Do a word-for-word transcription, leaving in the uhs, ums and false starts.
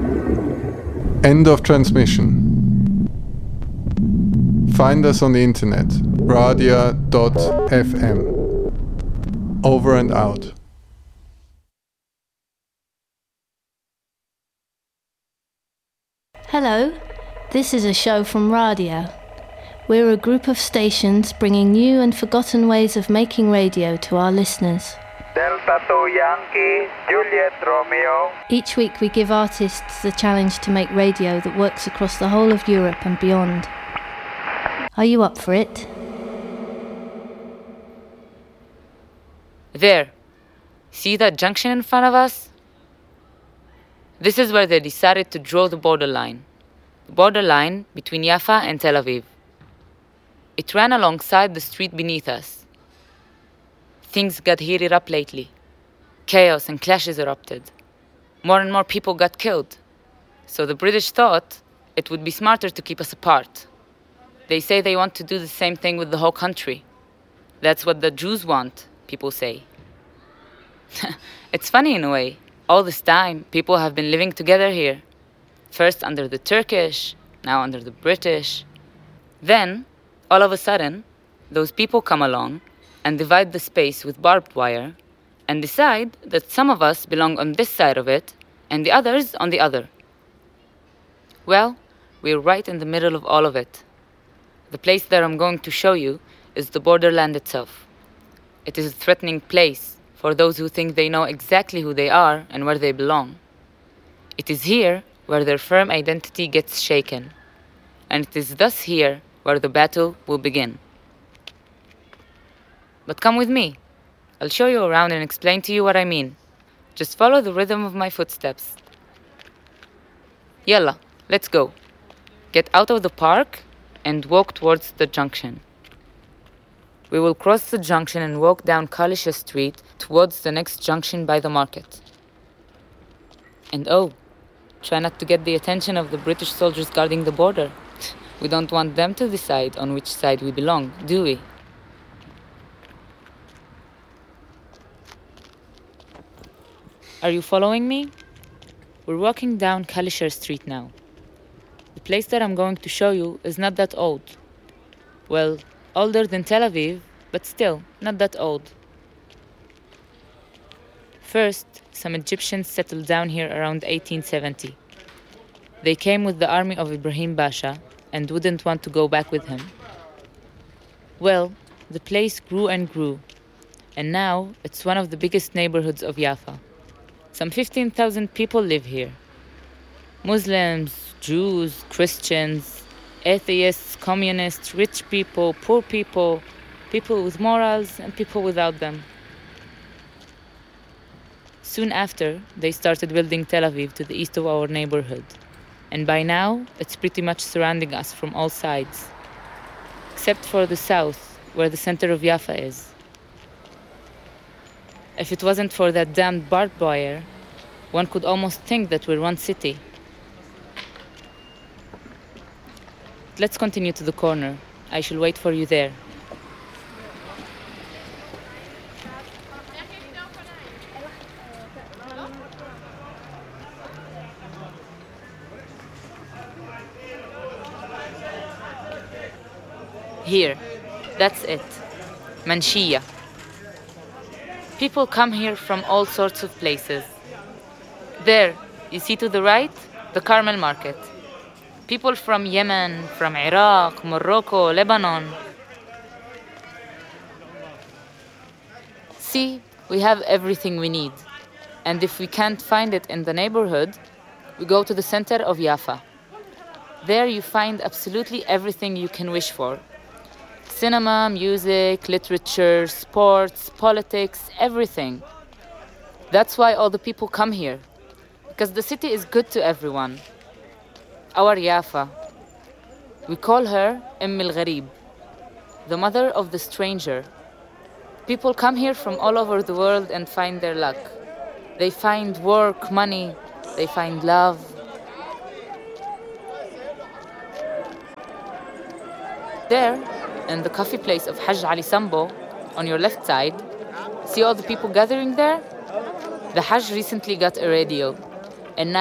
End of transmission. Find us on the internet, radia dot f m. Over and out. Hello, this is a show from Radia. We're a group of stations bringing new and forgotten ways of making radio to our listeners. Delta two Yankee, Juliet Romeo. Each week we give artists the challenge to make radio that works across the whole of Europe and beyond. Are you up for it? There. See that junction in front of us? This is where they decided to draw the borderline. The borderline between Jaffa and Tel Aviv. It ran alongside the street beneath us. Things got heated up lately. Chaos and clashes erupted. More and more people got killed. So the British thought it would be smarter to keep us apart. They say they want to do the same thing with the whole country. That's what the Jews want, people say. It's funny in a way. All this time, people have been living together here. First under the Turkish, now under the British. Then, all of a sudden, those people come along and divide the space with barbed wire and decide that some of us belong on this side of it and the others on the other. Well, we're right in the middle of all of it. The place that I'm going to show you is the borderland itself. It is a threatening place for those who think they know exactly who they are and where they belong. It is here where their firm identity gets shaken, and it is thus here where the battle will begin. But come with me. I'll show you around and explain to you what I mean. Just follow the rhythm of my footsteps. Yalla, let's go. Get out of the park and walk towards the junction. We will cross the junction and walk down Kalisha Street towards the next junction by the market. And oh, try not to get the attention of the British soldiers guarding the border. We don't want them to decide on which side we belong, do we? Are you following me? We're walking down Kalisha Street now. The place that I'm going to show you is not that old. Well, older than Tel Aviv, but still not that old. First, some Egyptians settled down here around eighteen seventy. They came with the army of Ibrahim Pasha and wouldn't want to go back with him. Well, the place grew and grew, and now it's one of the biggest neighborhoods of Jaffa. Some fifteen thousand people live here. Muslims, Jews, Christians, atheists, communists, rich people, poor people, people with morals and people without them. Soon after, they started building Tel Aviv to the east of our neighborhood. And by now, it's pretty much surrounding us from all sides. Except for the south, where the center of Jaffa is. If it wasn't for that damned barbed wire, one could almost think that we're one city. Let's continue to the corner. I shall wait for you there. Here, that's it. Manshia. People come here from all sorts of places. There, you see to the right, the Carmel Market. People from Yemen, from Iraq, Morocco, Lebanon. See, we have everything we need. And if we can't find it in the neighborhood, we go to the center of Jaffa. There you find absolutely everything you can wish for. Cinema, music, literature, sports, politics, everything. That's why all the people come here. Because the city is good to everyone. Our Jaffa. We call her Umm al-Gharib, the mother of the stranger. People come here from all over the world and find their luck. They find work, money, they find love. There, in the coffee place of Hajj Ali Sambo, on your left side, see all the people gathering there? The Hajj recently got a radio, and now